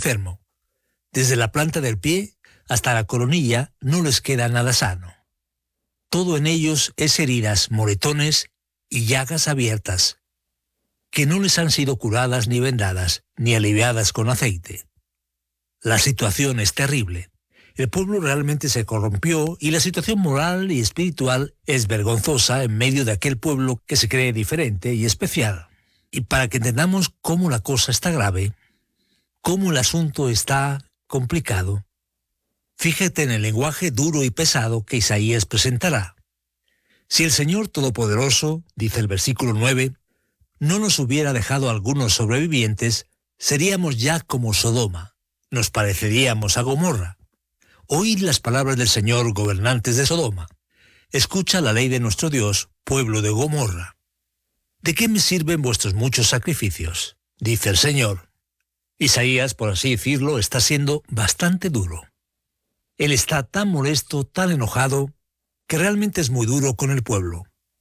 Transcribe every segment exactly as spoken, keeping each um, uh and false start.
enfermo. Desde la planta del pie hasta la coronilla no les queda nada sano. Todo en ellos es heridas, moretones y llagas abiertas, que no les han sido curadas ni vendadas, ni aliviadas con aceite. La situación es terrible. El pueblo realmente se corrompió y la situación moral y espiritual es vergonzosa en medio de aquel pueblo que se cree diferente y especial. Y para que entendamos cómo la cosa está grave, cómo el asunto está complicado, fíjate en el lenguaje duro y pesado que Isaías presentará. Si el Señor Todopoderoso, dice el versículo nueve, no nos hubiera dejado algunos sobrevivientes, seríamos ya como Sodoma, nos pareceríamos a Gomorra. Oíd las palabras del Señor, gobernantes de Sodoma. Escucha la ley de nuestro Dios, pueblo de Gomorra. ¿De qué me sirven vuestros muchos sacrificios?, dice el Señor. Isaías, por así decirlo, está siendo bastante duro. Él está tan molesto, tan enojado, que realmente es muy duro con el pueblo.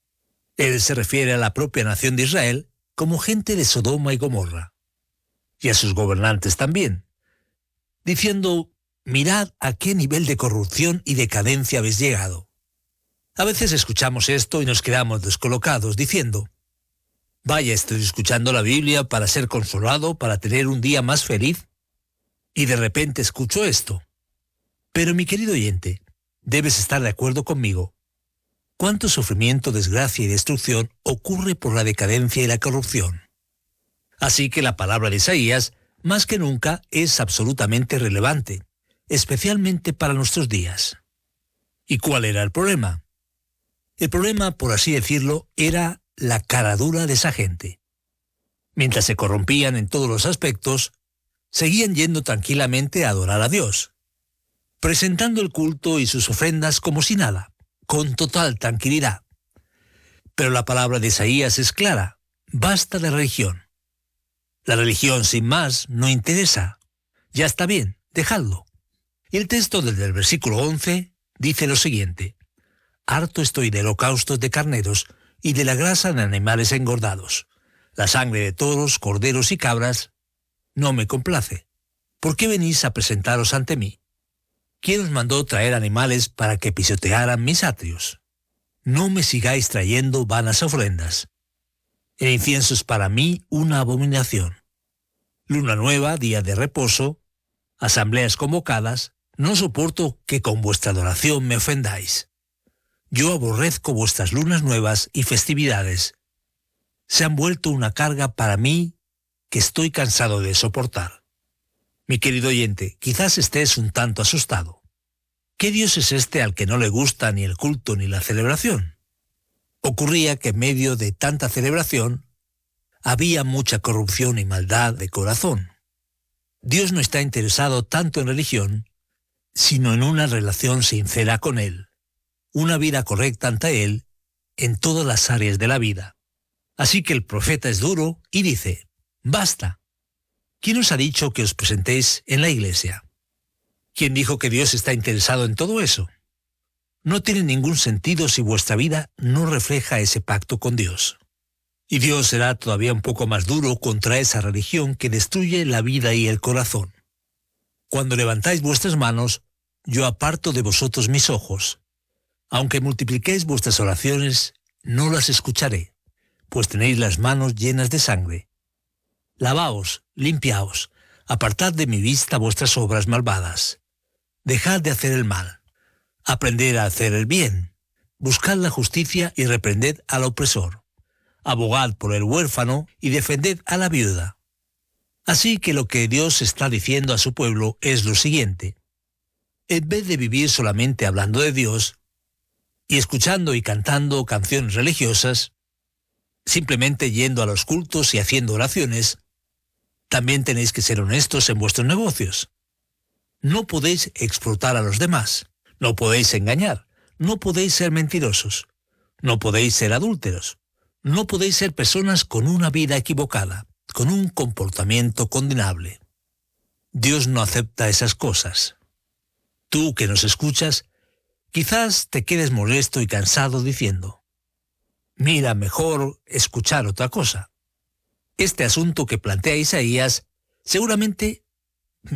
Él se refiere a la propia nación de Israel como gente de Sodoma y Gomorra, y a sus gobernantes también, diciendo: mirad a qué nivel de corrupción y decadencia habéis llegado. A veces escuchamos esto y nos quedamos descolocados, diciendo: vaya, estoy escuchando la Biblia para ser consolado, para tener un día más feliz, y de repente escucho esto. Pero mi querido oyente, debes estar de acuerdo conmigo. ¿Cuánto sufrimiento, desgracia y destrucción ocurre por la decadencia y la corrupción? Así que la palabra de Isaías, más que nunca, es absolutamente relevante, especialmente para nuestros días. ¿Y cuál era el problema? El problema, por así decirlo, era la cara dura de esa gente. Mientras se corrompían en todos los aspectos, seguían yendo tranquilamente a adorar a Dios, presentando el culto y sus ofrendas como si nada, con total tranquilidad. Pero la palabra de Isaías es clara: basta de religión. La religión sin más no interesa. Ya está bien, dejadlo. Y el texto desde el versículo once dice lo siguiente: harto estoy de holocaustos de carneros y de la grasa de animales engordados. La sangre de toros, corderos y cabras no me complace. ¿Por qué venís a presentaros ante mí? ¿Quién os mandó traer animales para que pisotearan mis atrios? No me sigáis trayendo vanas ofrendas. El incienso es para mí una abominación. Luna nueva, día de reposo, asambleas convocadas, no soporto que con vuestra adoración me ofendáis. Yo aborrezco vuestras lunas nuevas y festividades. Se han vuelto una carga para mí que estoy cansado de soportar. Mi querido oyente, quizás estés un tanto asustado. ¿Qué Dios es este al que no le gusta ni el culto ni la celebración? Ocurría que en medio de tanta celebración había mucha corrupción y maldad de corazón. Dios no está interesado tanto en religión, sino en una relación sincera con Él, una vida correcta ante Él en todas las áreas de la vida. Así que el profeta es duro y dice: basta. ¿Quién os ha dicho que os presentéis en la iglesia? ¿Quién dijo que Dios está interesado en todo eso? No tiene ningún sentido si vuestra vida no refleja ese pacto con Dios. Y Dios será todavía un poco más duro contra esa religión que destruye la vida y el corazón. Cuando levantáis vuestras manos, yo aparto de vosotros mis ojos. Aunque multipliquéis vuestras oraciones, no las escucharé, pues tenéis las manos llenas de sangre. Lavaos, limpiaos, apartad de mi vista vuestras obras malvadas. Dejad de hacer el mal. Aprended a hacer el bien. Buscad la justicia y reprended al opresor. Abogad por el huérfano y defended a la viuda. Así que lo que Dios está diciendo a su pueblo es lo siguiente: en vez de vivir solamente hablando de Dios y escuchando y cantando canciones religiosas, simplemente yendo a los cultos y haciendo oraciones, también tenéis que ser honestos en vuestros negocios. No podéis explotar a los demás, no podéis engañar, no podéis ser mentirosos, no podéis ser adúlteros, no podéis ser personas con una vida equivocada, con un comportamiento condenable. Dios no acepta esas cosas. Tú que nos escuchas, quizás te quedes molesto y cansado diciendo: mira, mejor escuchar otra cosa. Este asunto que plantea Isaías seguramente